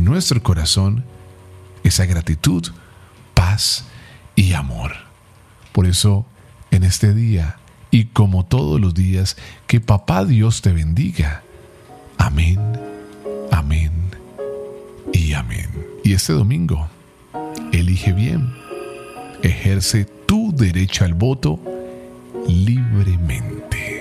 nuestro corazón esa gratitud, paz y amor. Por eso, en este día, y como todos los días, que Papá Dios te bendiga. Amén, amén y amén. Y este domingo, elige bien, ejerce tu derecho al voto libremente.